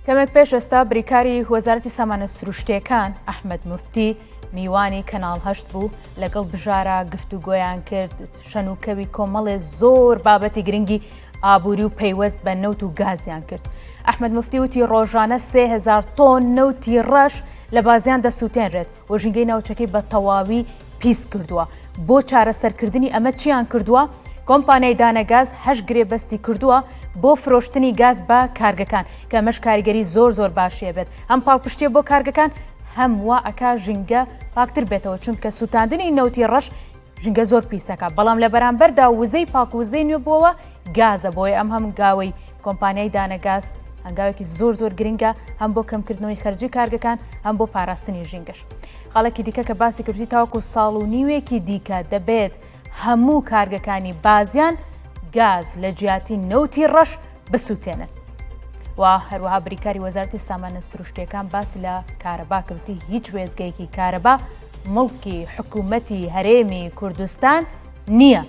کەمێک پێش ئێستا بریکاری وەزارەتی سامانە سروشتیەکان ئەحمەد موفتی میوانی کەناڵ هەشت بوو لەگەڵ بژارە گفتوگۆیان کرد شەنوکەوی کۆمەڵێ زۆر بابەتی گرنگی ئابووری و پەیوەست بە نەوت و گازیان کرد. ئەحمەد موفتی وتی ڕۆژانە 3000 تۆن نەوتی ڕەش لە بازیان دەسووتێنرێت و ژینگەی ناوچەکەی بە تەواوی پیس کردووە. بۆ چارەسەرکردنی ئەمە چیان کردووە؟ کۆمپانیای دانەگاز 8 گرێبەستی کردووە بۆ فرۆشتنی گاز بە کارگەکان کە ئەمەش کاریگەری زۆر باشیە بێت. ئەم پاڵپشتیە بۆ کارگەکان هەموو ئەکا ژینگە پاکتر بێتەوە چونکە سووتاندنی نەوتی ڕەش ژینگە زۆر پیسەکە، بەڵام لە بەرامبەردا وزەی پاک وزەی نوێ بووەوە گازە. بۆیە ئەم هەم گاوەی کۆمپانیای دانەگاز هەنگاوێکی زۆر گرنگە هەم بۆ کەمکردنەوەی خەرجی کارگەکان هەم بۆ پاراستنی ژینگەش. خاڵێکی دیکە کە باسی کردی تاوەکو ساڵ و نیوێکی دیکە دەبێت هەموو کارگەکانی بازیان گاز لە جیاتی نەوتی ڕەش بسووتێنن. و هەروەها بریکاری وەزارەتی سامانە سروشتیەکان باسی لە کارەبا کردی هیچ وێزگەیەکی کارەبا مڵکی حکوومەتی هەرێمی کوردستان نییە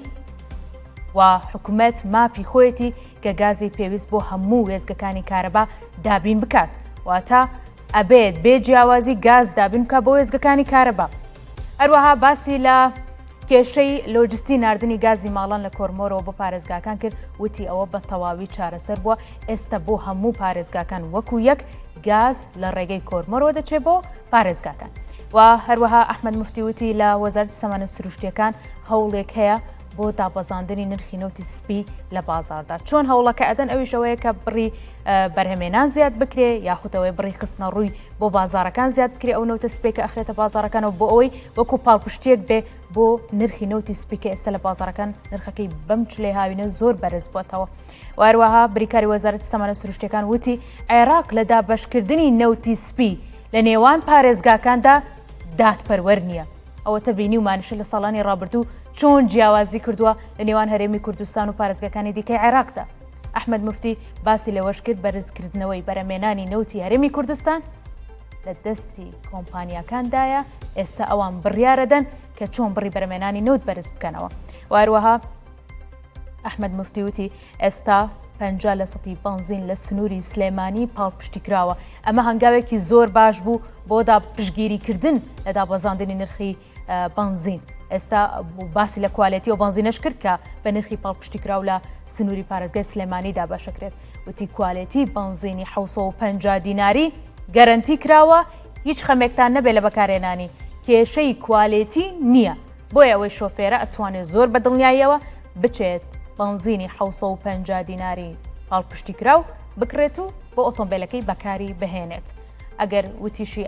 و حکوومەت مافی خۆیەتی کە گازی پێویست بۆ هەموو وێزگەکانی کارەبا دابین بکات واتە ئەبێت بێ جیاوازی گاز دابین بکات بۆ وێزگەکانی کارەبا. هەروەها باسی لە کێشەی لۆجستی ناردنی گازی ماڵان لە کۆرمۆرەوە بۆ پارێزگاکان کرد وتی ئەوە بە تەواوی چارەسەر بووە. ئێستا بۆ هەموو پارێزگاکان وەکو یەک گاز لە ڕێگەی کۆرمۆرەوە دەچێت بۆ پارێزگاکان. و هەروەها ئەحمەد موفتی وتی لە وەزارەتی سامانە سروشتیەکان هەوڵێک هەیە بۆ دابەزاندنی نرخی نەوتی سپی لە بازاردا. چۆن هەوڵەکە ئەدەن ئەویش ئەوەیە کە بڕی بەرهەمێنان زیاد بکرێ یاخودەوەی بڕی خستنە ڕووی بۆ بازارەکان زیاد بکرێ ئەو نەوتە سپی کە ئەخرێتە بازارەکانەوە بۆ ئەوەی وەکو پاڵپشتێک بێ بۆ نرخی نەوتی سپی کە ئێستا لە بازارەکان نرخەکەی بەم چلێ هاوینە زۆر بەرز بووەتەوە. و هەروەها بریکاری وەزارەتی سامانە سروشتیەکان وتی عێراق لە دابەشکردنی نەوتی سپی لە نێوان پارێزگاکاندا دادپەروەر نییە. ئەوەتە بینی و مانیشە لە ساڵانی ڕابردوو چۆن جیاوازی کردووە لە نێوان هەرێمی کوردستان و پارێزگاکانی دیکەی عێراقدا. ئەحمەد موفتی باسی لەوەش کرد بەرزکردنەوەی بەرهەمێنانی نەوتی هەرێمی کوردستان لە دەستی کۆمپانیاکاندایە ئێستا ئەوان بڕیارەدەن کە چۆن بڕی بەرهەمێنانی نەوت بەرز بکەنەوە. و هەروەها ئەحمەد موفتی وتی ئێستا 50% بنزین لە سنووری سلێمانی پاڵپشتی کراوە. ئەمە هەنگاوێکی زۆر باش بوو بۆ داپشتگیریکردن لە دابەزاندنی نرخی بنزین. ئێستا باسی لە کوالێتی و بنزینەش کرد کە بە نرخی پاڵپشتی کراو لە سنووری پارێزگای سلێمانی دابەشەکرێت. وتی کوالێتی بنزینی 750 دیناری گەرنتی کراوە هیچ خەمێکتان نەبێت لە بەکارهێنانی کێشەی کوالێتی نییە. بۆیە ئەوەی شۆفێرە ئەتوانێت زۆر بە دڵنیاییەوە بچێت بنزینی 750 دیناری پاڵپشتی کراو بکرێت و بۆ ئۆتۆمبیلەکەی بەکاری بهێنێت. ئەگەر وتیشی